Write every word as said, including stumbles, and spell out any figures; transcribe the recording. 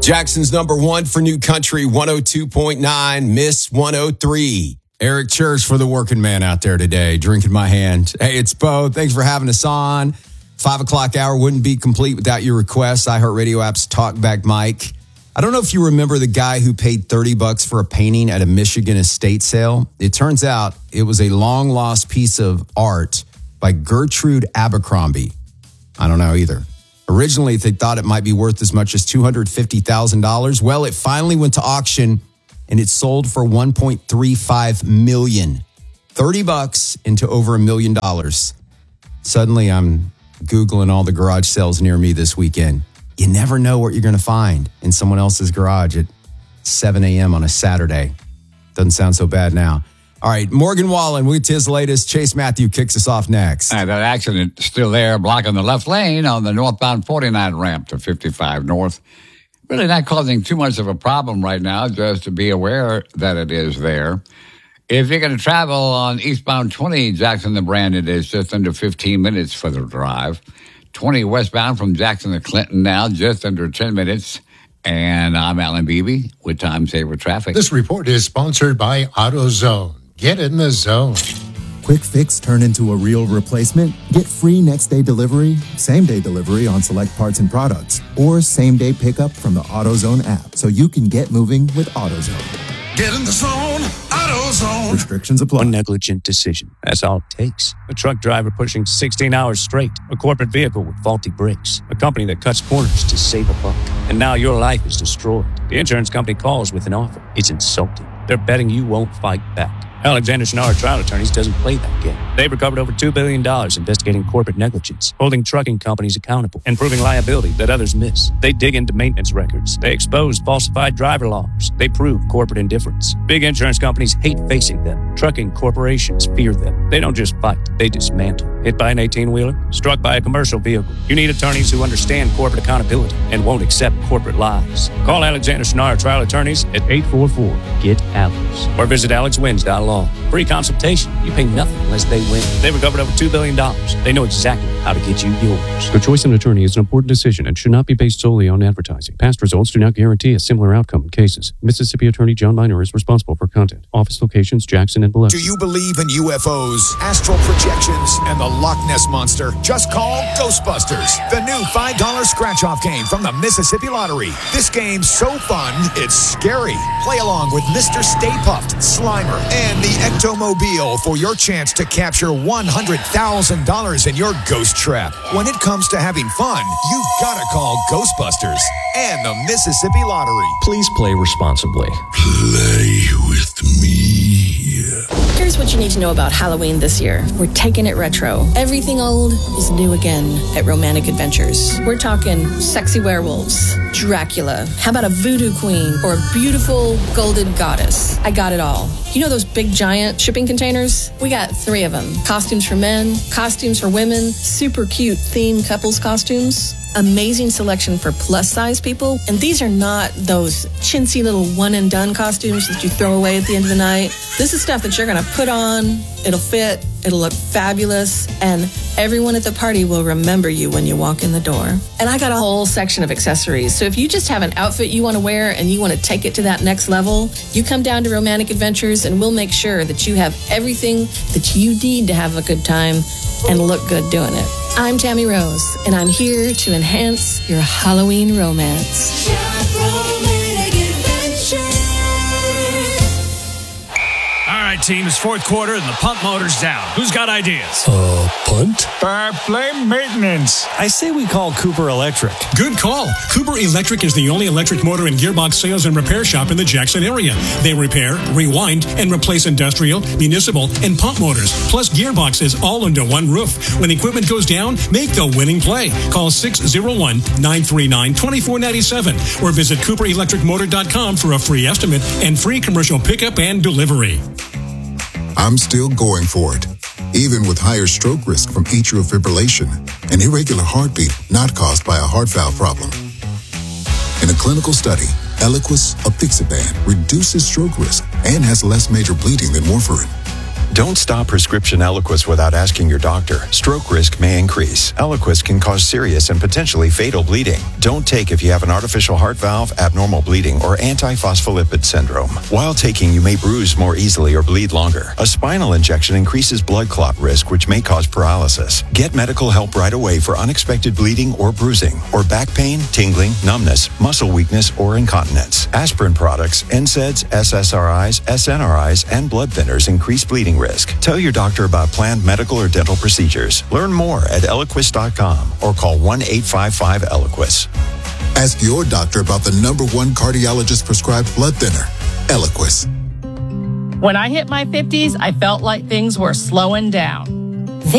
Jackson's number one for New Country, one oh two point nine, Miss one oh three. Eric Church for the working man out there today, drinking my hand. Hey, it's Bo. Thanks for having us on. Five o'clock hour wouldn't be complete without your requests. iHeartRadio app's Talkback Mike. I don't know if you remember the guy who paid thirty bucks for a painting at a Michigan estate sale. It turns out it was a long lost piece of art by Gertrude Abercrombie. I don't know either. Originally, they thought it might be worth as much as two hundred fifty thousand dollars. Well, it finally went to auction and it sold for one point three five million dollars. thirty bucks into over a million dollars. Suddenly, I'm Googling all the garage sales near me this weekend. You never know what you're going to find in someone else's garage at seven a.m. on a Saturday. Doesn't sound so bad now. All right, Morgan Wallen, we'll get to his latest. Chase Matthew kicks us off next. All right, that accident still there, blocking the left lane on the northbound forty-nine ramp to fifty-five North. Really not causing too much of a problem right now, just to be aware that it is there. If you're going to travel on eastbound twenty, Jackson to Brandon, it's just under fifteen minutes for the drive. twenty westbound from Jackson to Clinton now, just under ten minutes. And I'm Alan Beebe with Time Saver Traffic. This report is sponsored by AutoZone. Get in the zone. Quick fix turn into a real replacement? Get free next day delivery, same day delivery on select parts and products, or same day pickup from the AutoZone app so you can get moving with AutoZone. Get in the zone, AutoZone. Restrictions apply. One negligent decision. That's all it takes. A truck driver pushing sixteen hours straight. A corporate vehicle with faulty brakes. A company that cuts corners to save a buck. And now your life is destroyed. The insurance company calls with an offer. It's insulting. They're betting you won't fight back. Alexander Schnarr Trial Attorneys doesn't play that game. They've recovered over two billion dollars investigating corporate negligence, holding trucking companies accountable, and proving liability that others miss. They dig into maintenance records. They expose falsified driver logs. They prove corporate indifference. Big insurance companies hate facing them. Trucking corporations fear them. They don't just fight, they dismantle. Hit by an eighteen-wheeler? Struck by a commercial vehicle? You need attorneys who understand corporate accountability and won't accept corporate lies. Call Alexander Schnarr Trial Attorneys at eight four four, G E T Alex or visit alex wins dot law. Free consultation. You pay nothing unless they win. They recovered over two billion dollars. They know exactly how to get you yours. The choice of an attorney is an important decision and should not be based solely on advertising. Past results do not guarantee a similar outcome in cases. Mississippi Attorney John Minor is responsible for content. Office locations, Jackson and Biloxi. Do you believe in U F Os, astral projections, and the Loch Ness Monster? Just call Ghostbusters, the new five dollar scratch-off game from the Mississippi Lottery. This game's so fun, it's scary. Play along with Mister Stay Puft, Slimer, and the Ectomobile for your chance to capture one hundred thousand dollars in your ghost trap. When it comes to having fun, you've got to call Ghostbusters and the Mississippi Lottery. Please play responsibly. Play with me. Here's what you need to know about Halloween this year. We're taking it retro. Everything old is new again at Romantic Adventures. We're talking sexy werewolves, Dracula. How about a voodoo queen or a beautiful golden goddess? I got it all. You know those big giant shipping containers? We got three of them. Costumes for men, costumes for women, super cute themed couples costumes. Amazing selection for plus size people. And these are not those chintzy little one and done costumes that you throw away at the end of the night. This is stuff that you're going to put on. It'll fit. It'll look fabulous. And everyone at the party will remember you when you walk in the door. And I got a whole section of accessories. So if you just have an outfit you want to wear and you want to take it to that next level, you come down to Romantic Adventures and we'll make sure that you have everything that you need to have a good time and look good doing it. I'm Tammy Rose, and I'm here to enhance your Halloween romance. All right, team, it's fourth quarter and the pump motor's down. Who's got ideas? Uh, punt? Uh, blame maintenance. I say we call Cooper Electric. Good call. Cooper Electric is the only electric motor and gearbox sales and repair shop in the Jackson area. They repair, rewind, and replace industrial, municipal, and pump motors, plus gearboxes all under one roof. When equipment goes down, make the winning play. Call six oh one, nine three nine, two four nine seven or visit cooper electric motor dot com for a free estimate and free commercial pickup and delivery. I'm still going for it, even with higher stroke risk from atrial fibrillation, an irregular heartbeat not caused by a heart valve problem. In a clinical study, Eliquis apixaban reduces stroke risk and has less major bleeding than warfarin. Don't stop prescription Eliquis without asking your doctor. Stroke risk may increase. Eliquis can cause serious and potentially fatal bleeding. Don't take if you have an artificial heart valve, abnormal bleeding, or antiphospholipid syndrome. While taking, you may bruise more easily or bleed longer. A spinal injection increases blood clot risk, which may cause paralysis. Get medical help right away for unexpected bleeding or bruising, or back pain, tingling, numbness, muscle weakness, or incontinence. Aspirin products, N SAIDs, S S R Is, S N R Is, and blood thinners increase bleeding risk. Tell your doctor about planned medical or dental procedures. Learn more at Eliquis dot com or call one eight five five Eliquis. Ask your doctor about the number one cardiologist prescribed blood thinner, Eliquis. When I hit my fifties, I felt like things were slowing down.